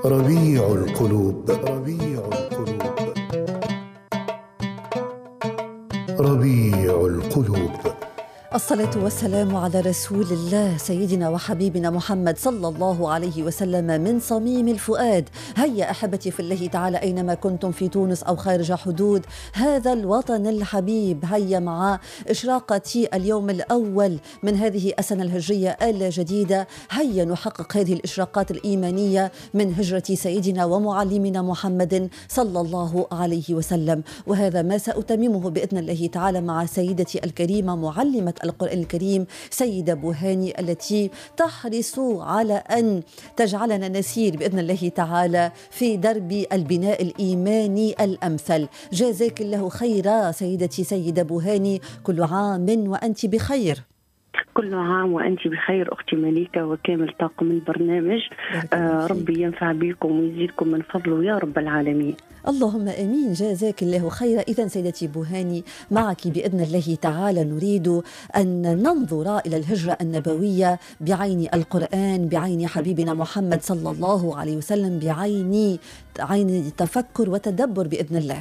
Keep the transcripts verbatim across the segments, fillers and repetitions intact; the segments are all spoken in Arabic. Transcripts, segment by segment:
ربيع القلوب ربيع القلوب ربيع القلوب. الصلاة والسلام على رسول الله سيدنا وحبيبنا محمد صلى الله عليه وسلم من صميم الفؤاد. هيا أحبتي في الله تعالى أينما كنتم في تونس أو خارج حدود هذا الوطن الحبيب، هيا مع إشراقة اليوم الأول من هذه السنة الهجرية الجديدة، هيا نحقق هذه الإشراقات الإيمانية من هجرة سيدنا ومعلمنا محمد صلى الله عليه وسلم. وهذا ما سأتممه بإذن الله تعالى مع سيدتي الكريمة معلمة القرآن الكريم سيدة بوهاني، التي تحرص على أن تجعلنا نسير بإذن الله تعالى في درب البناء الإيماني الأمثل. جزاك الله خيرا سيدتي سيدة بوهاني، كل عام وأنت بخير. كل عام وأنت بخير أختي مليكة وكامل طاقم البرنامج. آه ربي ينفع بكم ويزيدكم من فضله يا رب العالمين. اللهم امين. جزاك الله خيرا. اذا سيدتي بوهاني معك باذن الله تعالى نريد ان ننظر الى الهجره النبويه بعين القران، بعين حبيبنا محمد صلى الله عليه وسلم، بعين عين تفكر وتدبر باذن الله.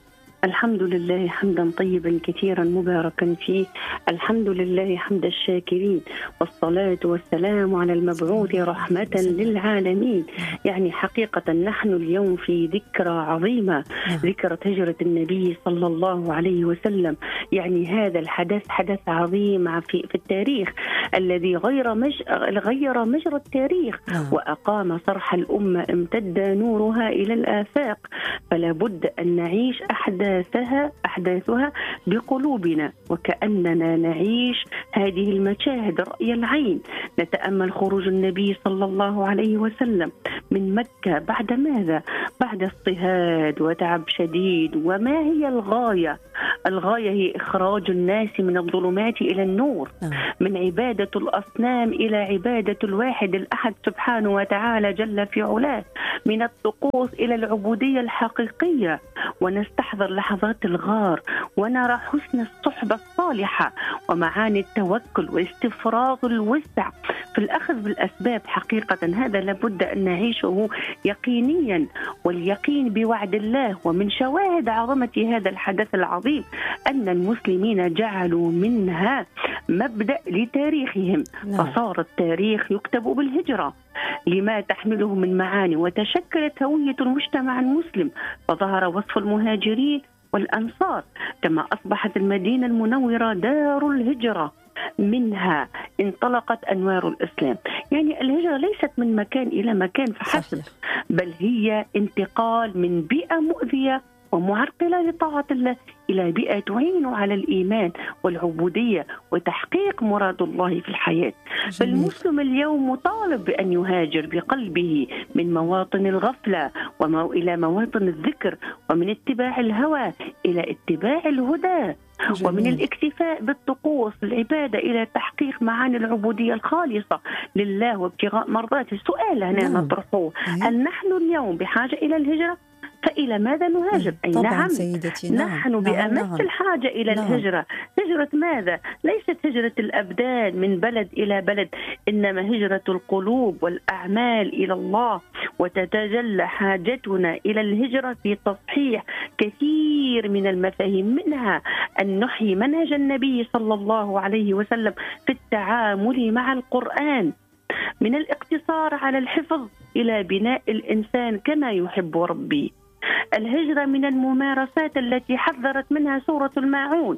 الحمد لله حمدا طيبا كثيرا مباركا فيه، الحمد لله حمد الشاكرين، والصلاة والسلام على المبعوث رحمة للعالمين. يعني حقيقة نحن اليوم في ذكرى عظيمة، ذكرى هجرة النبي صلى الله عليه وسلم. يعني هذا الحدث حدث عظيم في, في التاريخ الذي غير مج... غير مجرى التاريخ وأقام صرح الأمة، امتد نورها إلى الآفاق. فلا بد أن نعيش أحد أحداثها أحداثها بقلوبنا وكأننا نعيش هذه المشاهد رأي العين. نتأمل خروج النبي صلى الله عليه وسلم من مكة بعد ماذا؟ بعد اضطهاد وتعب شديد. وما هي الغاية؟ الغاية هي إخراج الناس من الظلمات إلى النور، من عبادة الأصنام إلى عبادة الواحد الأحد سبحانه وتعالى جل في علاه، من الطقوس إلى العبودية الحقيقية. ونستحضر لحظات الغار ونرى حسن الصحبة الصالحة ومعاني التوكل واستفراغ الوسع في الأخذ بالأسباب. حقيقة هذا لابد أن نعيشه يقينيا، واليقين بوعد الله. ومن شواهد عظمة هذا الحدث العظيم أن المسلمين جعلوا منها مبدأ لتاريخهم، فصار التاريخ يكتب بالهجرة لما تحمله من معاني، وتشكلت هوية المجتمع المسلم، فظهر وصف المهاجرين والأنصار، كما أصبحت المدينة المنورة دار الهجرة، منها انطلقت أنوار الإسلام. يعني الهجرة ليست من مكان إلى مكان فحسب، بل هي انتقال من بيئة مؤذية ومعرقلة لطاعة الله إلى بيئة تعين على الإيمان والعبودية وتحقيق مراد الله في الحياة. فالمسلم اليوم مطالب بأن يهاجر بقلبه من مواطن الغفلة ومو إلى مواطن الذكر، ومن اتباع الهوى إلى اتباع الهدى، جميل. ومن الاكتفاء بالطقوس العبادة إلى تحقيق معاني العبودية الخالصة لله وابتغاء مرضاته. السؤال هنا نطرحه، هل نحن اليوم بحاجة إلى الهجرة؟ فإلى ماذا نهاجر؟ أي نعم سيدتي، نعم. نحن نعم. بأمس نعم. الحاجة إلى نعم. الهجرة. هجرة ماذا؟ ليست هجرة الأبدان من بلد إلى بلد، إنما هجرة القلوب والأعمال إلى الله. وتتجلى حاجتنا إلى الهجرة في تصحيح كثير من المفاهيم، منها أن نحيي منهج النبي صلى الله عليه وسلم في التعامل مع القرآن، من الاقتصار على الحفظ إلى بناء الإنسان كما يحب ربي. الهجرة من الممارسات التي حذرت منها سورة الماعون،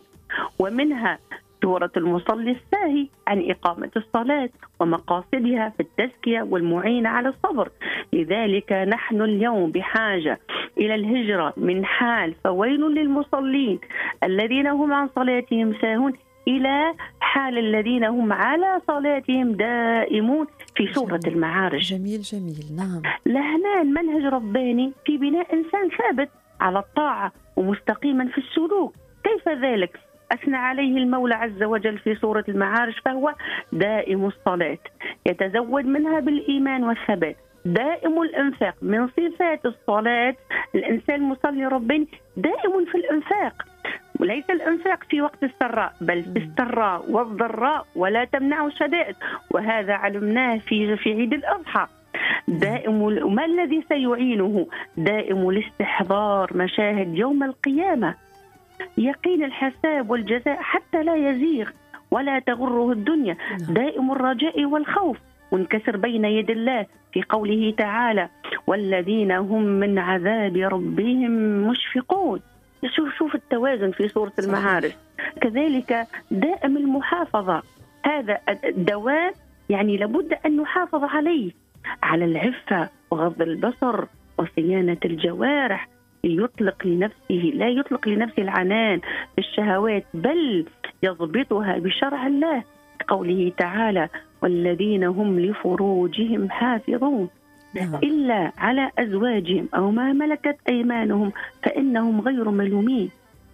ومنها سورة المصلي الساهي عن إقامة الصلاة ومقاصدها في التزكية والمعينة على الصبر. لذلك نحن اليوم بحاجة إلى الهجرة من حال فويل للمصلين الذين هم عن صلاتهم ساهون إلى حال الذين هم على صلاتهم دائمون في سورة جميل. المعارج. جميل جميل نعم. لهنا منهج رباني في بناء إنسان ثابت على الطاعة ومستقيما في السلوك. كيف ذلك؟ أثنى عليه المولى عز وجل في سورة المعارج، فهو دائم الصلاة يتزود منها بالإيمان والثبات، دائم الإنفاق. من صفات الصلاة الإنسان المصلي رباني دائم في الإنفاق، وليس الإنفاق في وقت السراء بل في السراء والضراء، ولا تمنعوا الشدائد. وهذا علمناه في في عيد الأضحى. دائم وما الذي سيعينه؟ دائم الاستحضار مشاهد يوم القيامة، يقين الحساب والجزاء حتى لا يزيغ ولا تغره الدنيا، دائم الرجاء والخوف، وانكسر بين يد الله في قوله تعالى والذين هم من عذاب ربهم مشفقون. شوف شوف التوازن في سورة المعارج. كذلك دائم المحافظة، هذا الدواء يعني لابد أن نحافظ عليه، على العفة وغض البصر وصيانة الجوارح، يطلق لنفسه لا يطلق لنفسه العنان في الشهوات بل يضبطها بشرع الله، قوله تعالى والذين هم لفروجهم حافظون إلا على أزواجهم أو ما ملكت أيمانهم فإنهم غير ملومين.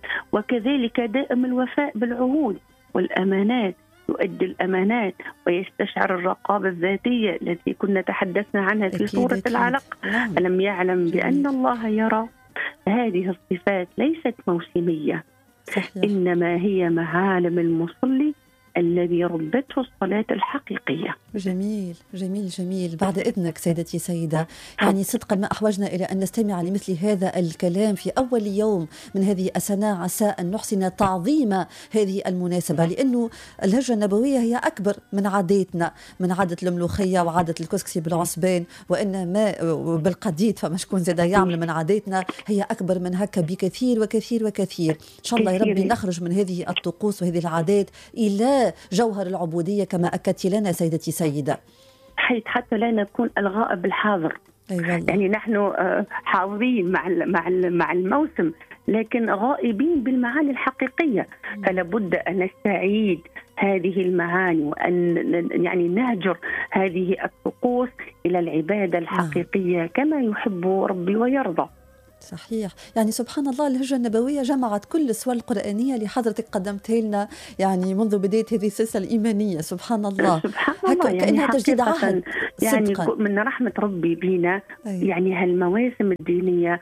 وكذلك دائم الوفاء بالعهود والأمانات، يؤدي الأمانات ويستشعر الرقابة الذاتية التي كنا تحدثنا عنها في أكيد سورة أكيد. العلق. ألم يعلم بأن الله يرى؟ هذه الصفات ليست موسمية، صحيح. إنما هي معالم المصلي الذي ربته الصلاة الحقيقية. جميل جميل جميل. بعد إذنك سيدتي سيدة، يعني صدقا ما أحوجنا إلى أن نستمع لمثل هذا الكلام في أول يوم من هذه السنة، عسى أن نحسن تعظيم هذه المناسبة، لأنه الهجرة النبوية هي أكبر من عاداتنا، من عادة الملوخية وعادة الكسكسي بالعصبان وإنما بالقديد، فما شكون زاد يعمل من عاداتنا، هي أكبر من هكا بكثير وكثير وكثير. إن شاء الله يا ربي نخرج من هذه الطقوس وهذه العادات إلى جوهر العبودية كما أكدت لنا سيدتي سيدة، حيث حتى لا نكون الغائب بالحاضر. أيوة. يعني نحن حاضرين مع مع مع الموسم لكن غائبين بالمعاني الحقيقية، فلا بد أن نستعيد هذه المعاني وأن يعني نهجر هذه الطقوس إلى العبادة الحقيقية كما يحب ربي ويرضى. صحيح. يعني سبحان الله الهجرة النبوية جمعت كل الصور القرآنية اللي حضرتك قدمتها لنا يعني منذ بداية هذه السلسلة الإيمانية. سبحان الله سبحان الله يعني كأنها تجديد عهد يعني من رحمة ربي بنا. أيوة. يعني هالمواسم الدينية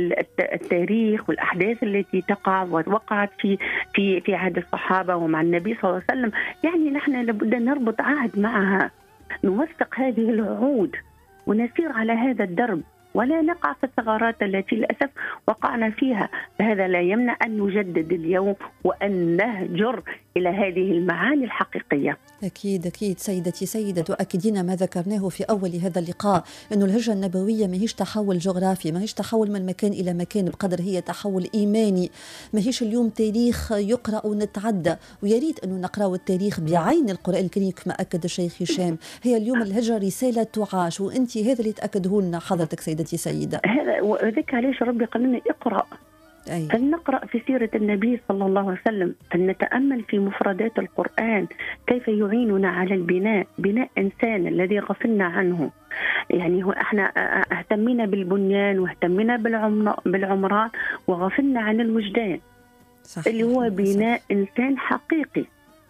والتاريخ والأحداث التي تقع ووقعت في في في عهد الصحابة ومع النبي صلى الله عليه وسلم، يعني نحن لابد نربط عهد معها، نوثق هذه العهود ونسير على هذا الدرب ولا نقع في الثغرات التي للأسف وقعنا فيها. فهذا لا يمنع أن نجدد اليوم وأن نهجر إلى هذه المعاني الحقيقية. أكيد أكيد سيدتي سيدة، تؤكدين ما ذكرناه في أول هذا اللقاء، أنه الهجرة النبوية ما هيش تحول جغرافي، ما هيش تحول من مكان إلى مكان، بقدر هي تحول إيماني. ما هيش اليوم تاريخ يقرأ ونتعدى، ويريد أنه نقرأ التاريخ بعين القرآن الكريم كما أكد الشيخ هشام. هي اليوم الهجرة رسالة تعاش، وأنت هذا اللي تأكده لنا حضرتك سيدتي سيدة. هذا وذلك علاش ربي قال لنا اقرأ. أي. فلنقرأ في سيرة النبي صلى الله عليه وسلم، فلنتأمل في مفردات القرآن كيف يعيننا على البناء، بناء إنسان الذي غفلنا عنه. يعني هو احنا اهتمينا بالبنيان واهتمينا بالعمران وغفلنا عن الوجدان. صحيح. اللي هو بناء صحيح. إنسان حقيقي.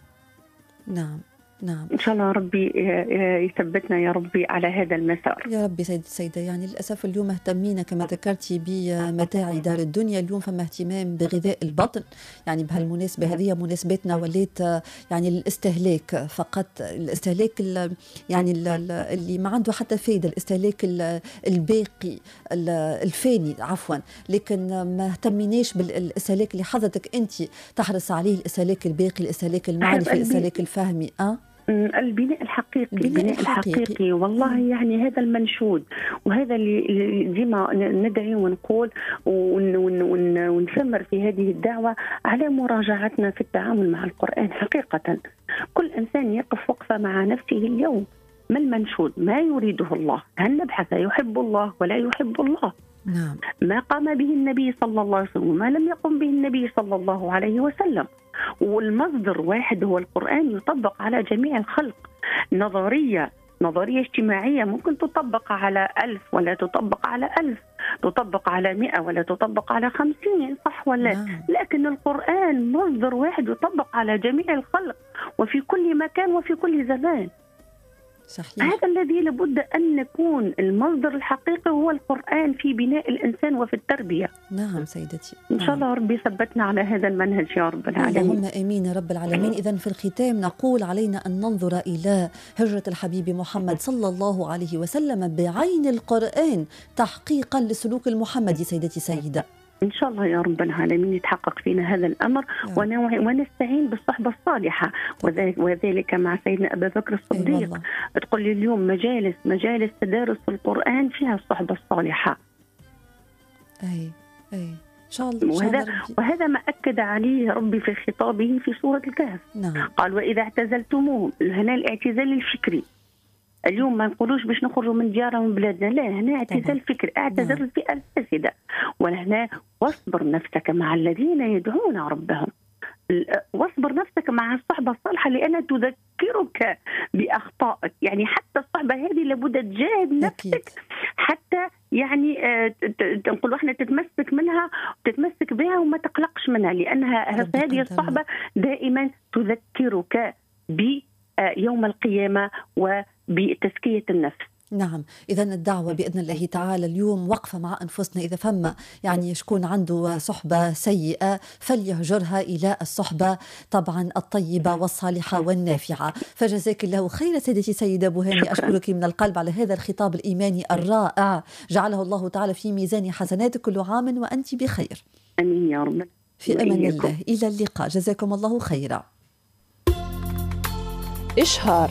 نعم نعم. إن شاء الله ربي يثبتنا يا ربي على هذا المسار يا ربي. سيدة السيدة، يعني للأسف اليوم اهتمينا كما ذكرتي بمتاع دار الدنيا، اليوم فما اهتمام بغذاء البطن. يعني بهالمناسبة هذه مناسبتنا وليت يعني الاستهلاك فقط، الاستهلاك يعني اللي ما عنده حتى فايدة، الاستهلاك الباقي الفاني عفوا، لكن ما اهتميناش بالاستهلاك اللي حضرتك أنت تحرص عليه، الاستهلاك الباقي، الاستهلاك المعرفي، الاستهلاك الفهمي. أه البناء الحقيقي. البناء الحقيقي, الحقيقي. والله يعني هذا المنشود، وهذا اللي ديما ندعي ونقول ونثمر في هذه الدعوة على مراجعتنا في التعامل مع القرآن. حقيقة كل إنسان يقف وقفة مع نفسه اليوم، ما المنشود، ما يريده الله، هل نبحث يحب الله ولا يحب الله. نعم. ما قام به النبي صلى الله عليه وسلم وما لم يقم به النبي صلى الله عليه وسلم، والمصدر واحد هو القرآن يطبق على جميع الخلق. نظرية نظرية اجتماعية ممكن تطبق على ألف ولا تطبق على ألف، تطبق على مئة ولا تطبق على خمسين، صح ولا؟ نعم. لكن القرآن مصدر واحد يطبق على جميع الخلق وفي كل مكان وفي كل زمان. صحيح. هذا الذي لابد أن نكون المصدر الحقيقي هو القرآن في بناء الإنسان وفي التربية. نعم سيدتي، إن شاء الله ربي ثبتنا على هذا المنهج يا رب العالمين. اللهم آمين يا رب العالمين. إذن في الختام نقول علينا أن ننظر إلى هجرة الحبيب محمد صلى الله عليه وسلم بعين القرآن تحقيقا للسلوك المحمدي سيدتي سيدة. إن شاء الله يا رب العالمين يتحقق فينا هذا الأمر ونستعين بالصحبة الصالحة، وذلك, وذلك مع سيدنا أبا بكر الصديق. تقول لي اليوم مجالس مجالس تدارس القرآن فيها الصحبة الصالحة. أي أي إن شاء الله. وهذا, وهذا ما أكد عليه ربي في خطابه في سورة الكهف. نعم. قال وإذا اعتزلتموهم، هنا الاعتزال الفكري. اليوم ما نقولوش باش نخرجوا من ديارنا ومن بلادنا، لا، هنا اعتزال فكري، اعتزل الفئة الفاسدة. وهنا واصبر نفسك مع الذين يدعون ربهم، واصبر نفسك مع الصحبة الصالحة لأنها تذكرك بأخطائك. يعني حتى الصحبة هذه لابد تجاهد نفسك حتى يعني نقول احنا تتمسك منها وتتمسك بها وما تقلقش منها، لأنها هذه الصحبة دائما تذكرك بيوم القيامة وبتزكية النفس. نعم، إذا الدعوة بإذن الله تعالى اليوم وقفة مع أنفسنا. إذا فما يعني شكون عنده صحبة سيئة فليهجرها إلى الصحبة طبعا الطيبة والصالحة والنافعة. فجزاك الله خير سيدتي سيدة بوهاني، أشكرك من القلب على هذا الخطاب الإيماني الرائع، جعله الله تعالى في ميزان حسناتك كل عام وأنت بخير. آمين يا رب. في أمان الله، إلى اللقاء، جزاكم الله خيرا. إشهار.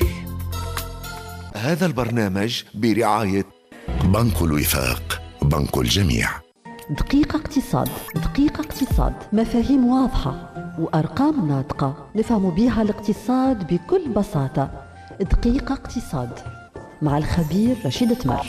هذا البرنامج برعاية بنك الوفاق، بنك الجميع. دقيقة اقتصاد، دقيقة اقتصاد، مفاهيم واضحة وأرقام ناطقة نفهم بها الاقتصاد بكل بساطة. دقيقة اقتصاد مع الخبير رشيد تمر.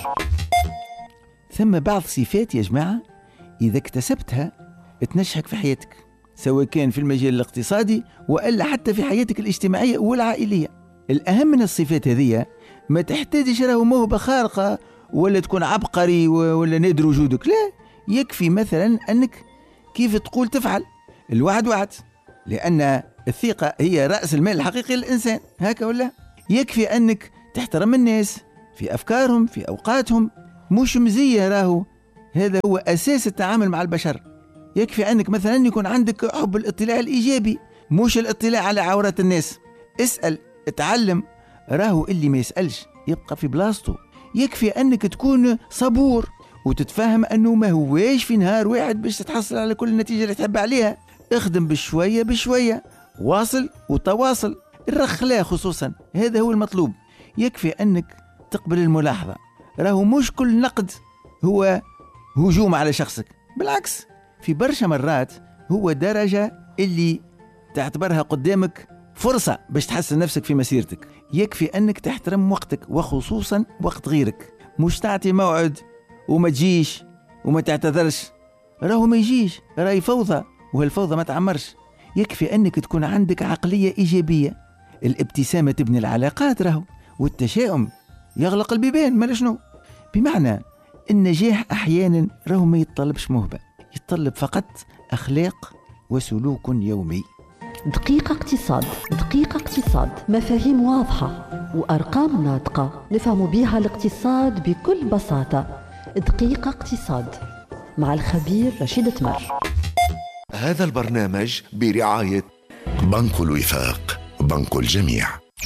ثم بعض صفات يا جماعة إذا اكتسبتها تنجحك في حياتك، سواء كان في المجال الاقتصادي وإلا حتى في حياتك الاجتماعية والعائلية. الأهم من الصفات هذه ما تحتاجش راهو موهبة خارقة ولا تكون عبقري ولا نادر وجودك، لا، يكفي مثلا أنك كيف تقول تفعل. الوعد وعد، لأن الثقة هي رأس المال الحقيقي للإنسان، هكا ولا؟ يكفي أنك تحترم الناس في أفكارهم في أوقاتهم، مش مزية، راهو هذا هو أساس التعامل مع البشر. يكفي أنك مثلا يكون عندك حب الاطلاع الإيجابي، مش الاطلاع على عورات الناس. اسأل، اتعلم، راهو اللي ما يسألش يبقى في بلاصته. يكفي أنك تكون صبور وتتفهم أنه ما هواش في نهار واحد باش تتحصل على كل النتيجة اللي تحب عليها. اخدم بشوية بشوية، واصل وتواصل، الرخلاء خصوصا، هذا هو المطلوب. يكفي أنك تقبل الملاحظة، راهو مش كل نقد هو هجوم على شخصك، بالعكس في برشا مرات هو درجة اللي تعتبرها قدامك فرصة باش تحسن نفسك في مسيرتك. يكفي أنك تحترم وقتك وخصوصا وقت غيرك، مش تعطي موعد وما تجيش وما تعتذرش، راهو ما يجيش، راهي فوضى وهالفوضى ما تعمرش. يكفي أنك تكون عندك عقلية إيجابية، الابتسامة تبني العلاقات، راهو والتشاؤم يغلق البيبان، ما شنو. بمعنى النجاح أحيانا راهو ما يتطلبش موهبة، يتطلب فقط أخلاق وسلوك يومي. دقيقة اقتصاد، دقيقة اقتصاد، مفاهيم واضحة وأرقام ناطقة نفهم بها الاقتصاد بكل بساطة. دقيقة اقتصاد مع الخبير رشيد تمر. هذا البرنامج برعاية بنك الوفاق، بنك الجميع.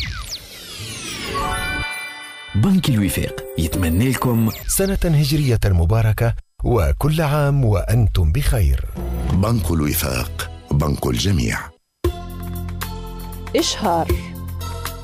بنك الوفاق يتمنى لكم سنة هجرية مباركة وكل عام وأنتم بخير. بنك الوفاق، بنك الجميع. إشهار.